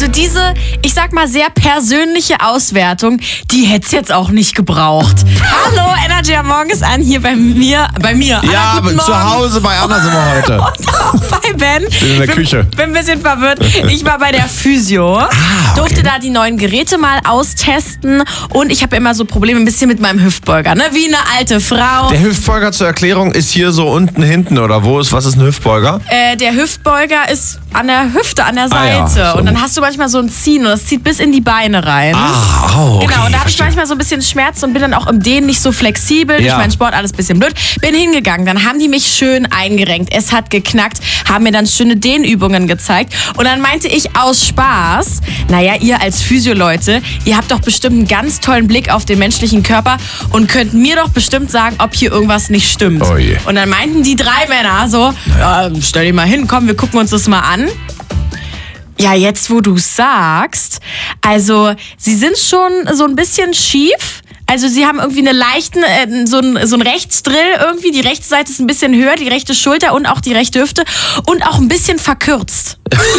Also diese, ich sag mal, sehr persönliche Auswertung, die hätte es jetzt auch nicht gebraucht. Hallo, Energy am Morgen ist an, hier bei mir. Ja, aber zu Hause bei Anna sind wir heute. Und bei Ben. Ich bin in der Küche. Bin ein bisschen verwirrt. Ich war bei der Physio, okay. Durfte da die neuen Geräte mal austesten und ich habe immer so Probleme ein bisschen mit meinem Hüftbeuger, ne? Wie eine alte Frau. Der Hüftbeuger zur Erklärung ist hier so unten hinten oder wo ist? Was ist ein Hüftbeuger? Der Hüftbeuger ist an der Hüfte, an der Seite. Ja, so. Und dann hast du manchmal so ein Ziehen und das zieht bis in die Beine rein. Okay, Genau, und da habe ich manchmal so ein bisschen Schmerzen und bin dann auch im Dehnen nicht so flexibel. Durch meinen Sport alles ein bisschen blöd. Bin hingegangen, dann haben die mich schön eingerenkt. Es hat geknackt, haben mir dann schöne Dehnübungen gezeigt. Und dann meinte ich aus Spaß, naja, ihr als Physio-Leute, ihr habt doch bestimmt einen ganz tollen Blick auf den menschlichen Körper und könnt mir doch bestimmt sagen, ob hier irgendwas nicht stimmt. Oh je. Und dann meinten die 3 Männer so, ja, stell dich mal hin, komm, wir gucken uns das mal an. Ja, jetzt wo du sagst, also sie sind schon so ein bisschen schief. Also sie haben irgendwie eine leichten, so ein Rechtsdrill irgendwie. Die rechte Seite ist ein bisschen höher, die rechte Schulter und auch die rechte Hüfte und auch ein bisschen verkürzt.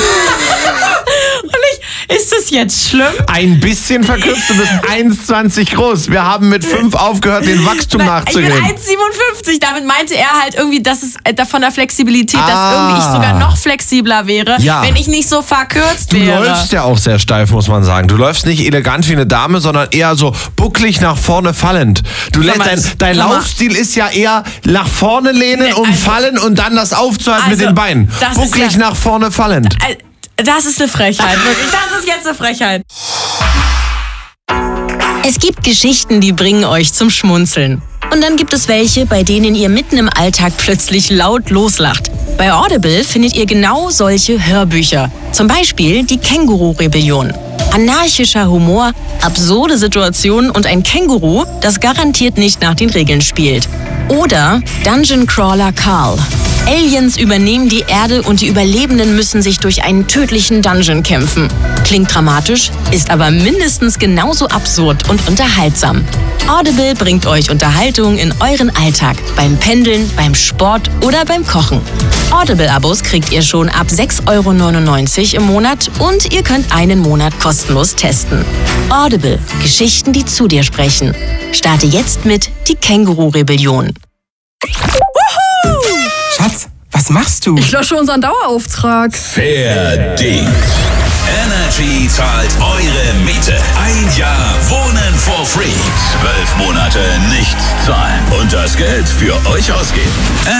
Ist das jetzt schlimm? Ein bisschen verkürzt, du bist 1,20 groß. Wir haben mit 5 aufgehört, den Wachstum nachzugehen. Ich bin 1,57. Damit meinte er halt irgendwie, dass es von der Flexibilität, dass irgendwie ich sogar noch flexibler wäre, wenn ich nicht so verkürzt wäre. Du läufst ja auch sehr steif, muss man sagen. Du läufst nicht elegant wie eine Dame, sondern eher so bucklig nach vorne fallend. Dein Laufstil ist ja eher nach vorne lehnen und fallen und dann das aufzuhalten mit den Beinen. Bucklig nach vorne fallend. Das ist eine Frechheit, wirklich. Das ist jetzt eine Frechheit. Es gibt Geschichten, die bringen euch zum Schmunzeln. Und dann gibt es welche, bei denen ihr mitten im Alltag plötzlich laut loslacht. Bei Audible findet ihr genau solche Hörbücher. Zum Beispiel die Känguru-Rebellion. Anarchischer Humor, absurde Situationen und ein Känguru, das garantiert nicht nach den Regeln spielt. Oder Dungeon Crawler Carl. Aliens übernehmen die Erde und die Überlebenden müssen sich durch einen tödlichen Dungeon kämpfen. Klingt dramatisch, ist aber mindestens genauso absurd und unterhaltsam. Audible bringt euch Unterhaltung in euren Alltag, beim Pendeln, beim Sport oder beim Kochen. Audible-Abos kriegt ihr schon ab 6,99 € im Monat und ihr könnt einen Monat kostenlos testen. Audible, Geschichten, die zu dir sprechen. Starte jetzt mit die Känguru-Rebellion. Schatz, was machst du? Ich lösche unseren Dauerauftrag. Verdient. Energy zahlt eure Miete. 1 Jahr Wohnen for free. 12 Monate nichts zahlen. Und das Geld für euch ausgeben.